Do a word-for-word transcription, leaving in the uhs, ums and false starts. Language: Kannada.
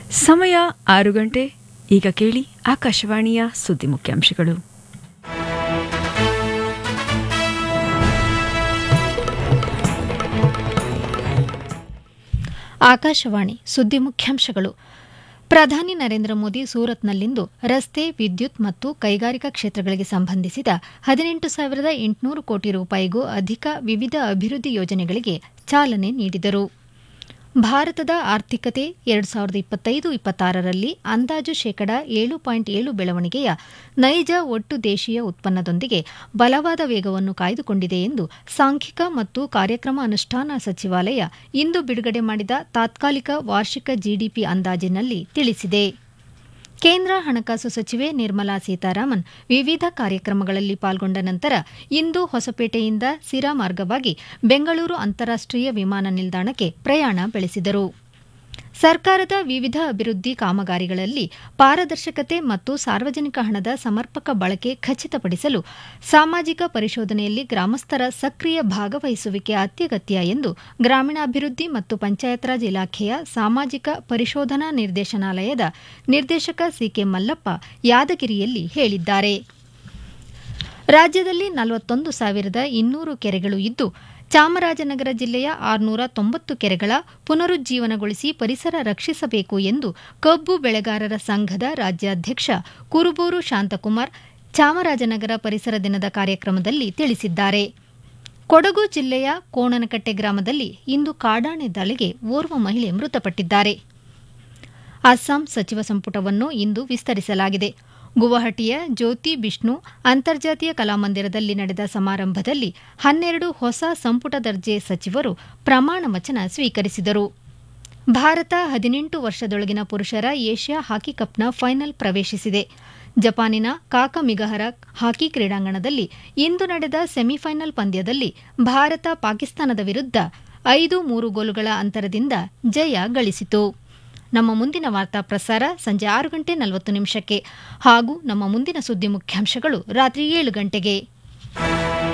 ಸಮಯ ಆರು ಗಂಟೆ. ಈಗ ಕೇಳಿ ಆಕಾಶವಾಣಿಯ ಸುದ್ದಿ ಮುಖ್ಯಾಂಶಗಳು. ಆಕಾಶವಾಣಿ ಸುದ್ದಿ ಮುಖ್ಯಾಂಶಗಳು. ಪ್ರಧಾನಿ ನರೇಂದ್ರ ಮೋದಿ ಸೂರತ್ನಲ್ಲಿಂದು ರಸ್ತೆ, ವಿದ್ಯುತ್ ಮತ್ತು ಕೈಗಾರಿಕಾ ಕ್ಷೇತ್ರಗಳಿಗೆ ಸಂಬಂಧಿಸಿದ ಹದಿನೆಂಟು ಸಾವಿರದ ಎಂಟುನೂರು ಕೋಟಿ ರೂಪಾಯಿಗೂ ಅಧಿಕ ವಿವಿಧ ಅಭಿವೃದ್ಧಿ ಯೋಜನೆಗಳಿಗೆ ಚಾಲನೆ ನೀಡಿದರು. ಭಾರತದ ಆರ್ಥಿಕತೆ ಎರಡು ಸಾವಿರದ ಇಪ್ಪತ್ತೈದು ಇಪ್ಪತ್ತಾರರಲ್ಲಿ ಅಂದಾಜು ಶೇಕಡಾ ಏಳು ಪಾಯಿಂಟ್ ಏಳು ಬೆಳವಣಿಗೆಯ ನೈಜ ಒಟ್ಟು ದೇಶೀಯ ಉತ್ಪನ್ನದೊಂದಿಗೆ ಬಲವಾದ ವೇಗವನ್ನು ಕಾಯ್ದುಕೊಂಡಿದೆ ಎಂದು ಸಾಂಖ್ಯಿಕ ಮತ್ತು ಕಾರ್ಯಕ್ರಮ ಅನುಷ್ಠಾನ ಸಚಿವಾಲಯ ಇಂದು ಬಿಡುಗಡೆ ಮಾಡಿದ ತಾತ್ಕಾಲಿಕ ವಾರ್ಷಿಕ ಜಿಡಿಪಿ ಅಂದಾಜಿನಲ್ಲಿ ತಿಳಿಸಿದೆ. ಕೇಂದ್ರ ಹಣಕಾಸು ಸಚಿವೆ ನಿರ್ಮಲಾ ಸೀತಾರಾಮನ್ ವಿವಿಧ ಕಾರ್ಯಕ್ರಮಗಳಲ್ಲಿ ಪಾಲ್ಗೊಂಡ ನಂತರ ಇಂದು ಹೊಸಪೇಟೆಯಿಂದ ಸಿರಾ ಮಾರ್ಗವಾಗಿ ಬೆಂಗಳೂರು ಅಂತಾರಾಷ್ಟೀಯ ವಿಮಾನ ನಿಲ್ದಾಣಕ್ಕೆ ಪ್ರಯಾಣ ಬೆಳೆಸಿದರು. ಸರ್ಕಾರದ ವಿವಿಧ ಅಭಿವೃದ್ಧಿ ಕಾಮಗಾರಿಗಳಲ್ಲಿ ಪಾರದರ್ಶಕತೆ ಮತ್ತು ಸಾರ್ವಜನಿಕ ಹಣದ ಸಮರ್ಪಕ ಬಳಕೆ ಖಚಿತಪಡಿಸಲು ಸಾಮಾಜಿಕ ಪರಿಶೋಧನೆಯಲ್ಲಿ ಗ್ರಾಮಸ್ಥರ ಸಕ್ರಿಯ ಭಾಗವಹಿಸುವಿಕೆ ಅತ್ಯಗತ್ಯ ಎಂದು ಗ್ರಾಮೀಣಾಭಿವೃದ್ಧಿ ಮತ್ತು ಪಂಚಾಯತ್ ರಾಜ್ ಇಲಾಖೆಯ ಸಾಮಾಜಿಕ ಪರಿಶೋಧನಾ ನಿರ್ದೇಶನಾಲಯದ ನಿರ್ದೇಶಕ ಸಿಕೆ ಮಲ್ಲಪ್ಪ ಯಾದಗಿರಿಯಲ್ಲಿ ಹೇಳಿದ್ದಾರೆ. ರಾಜ್ಯದಲ್ಲಿ ನಲವತ್ತೊಂದು ಸಾವಿರದ ಇನ್ನೂರು ಕೆರೆಗಳು ಇದ್ದು, ಚಾಮರಾಜನಗರ ಜಿಲ್ಲೆಯ ಆರುನೂರ ತೊಂಬತ್ತು ಕೆರೆಗಳ ಪುನರುಜ್ಜೀವನಗೊಳಿಸಿ ಪರಿಸರ ರಕ್ಷಿಸಬೇಕು ಎಂದು ಕಬ್ಬು ಬೆಳೆಗಾರರ ಸಂಘದ ರಾಜ್ಯಾಧ್ಯಕ್ಷ ಕುರುಬೂರು ಶಾಂತಕುಮಾರ್ ಚಾಮರಾಜನಗರ ಪರಿಸರ ದಿನದ ಕಾರ್ಯಕ್ರಮದಲ್ಲಿ ತಿಳಿಸಿದ್ದಾರೆ. ಕೊಡಗು ಜಿಲ್ಲೆಯ ಕೋಣನಕಟ್ಟೆ ಗ್ರಾಮದಲ್ಲಿ ಇಂದು ಕಾಡಾನೆ ದಾಳಿಗೆ ಓರ್ವ ಮಹಿಳೆ ಮೃತಪಟ್ಟಿದ್ದಾರೆ. ಅಸ್ಸಾಂ ಸಚಿವ ಸಂಪುಟವನ್ನು ಇಂದು ವಿಸ್ತರಿಸಲಾಗಿದೆ. ಗುವಾಹಟಿಯ ಜ್ಯೋತಿ ಬಿಷ್ಣು ಅಂತಾರ್ಜಾತೀಯ ಕಲಾಮಂದಿರದಲ್ಲಿ ನಡೆದ ಸಮಾರಂಭದಲ್ಲಿ ಹನ್ನೆರಡು ಹೊಸ ಸಂಪುಟ ದರ್ಜೆ ಸಚಿವರು ಪ್ರಮಾಣ ವಚನ ಸ್ವೀಕರಿಸಿದರು. ಭಾರತ ಹದಿನೆಂಟು ವರ್ಷದೊಳಗಿನ ಪುರುಷರ ಏಷ್ಯಾ ಹಾಕಿ ಕಪ್ನ ಫೈನಲ್ ಪ್ರವೇಶಿಸಿದೆ. ಜಪಾನಿನ ಕಾಕಮಿಗಹರ ಹಾಕಿ ಕ್ರೀಡಾಂಗಣದಲ್ಲಿ ಇಂದು ನಡೆದ ಸೆಮಿಫೈನಲ್ ಪಂದ್ಯದಲ್ಲಿ ಭಾರತ ಪಾಕಿಸ್ತಾನದ ವಿರುದ್ಧ ಐದು ಮೂರು ಗೋಲುಗಳ ಅಂತರದಿಂದ ಜಯ ಗಳಿಸಿತು. ನಮ್ಮ ಮುಂದಿನ ವಾರ್ತಾ ಪ್ರಸಾರ ಸಂಜೆ ಆರು ಗಂಟೆ ನಲವತ್ತು ನಿಮಿಷಕ್ಕೆ ಹಾಗೂ ನಮ್ಮ ಮುಂದಿನ ಸುದ್ದಿ ಮುಖ್ಯಾಂಶಗಳು ರಾತ್ರಿ ಏಳು ಗಂಟೆಗೆ.